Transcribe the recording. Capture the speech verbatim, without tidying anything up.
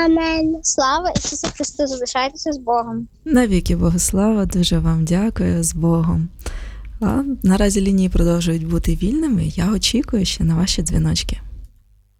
Амен. Слава Ісусу Христу, залишайтеся з Богом. Навіки Богослава, дуже вам дякую, з Богом. А наразі лінії продовжують бути вільними, я очікую ще на ваші дзвіночки.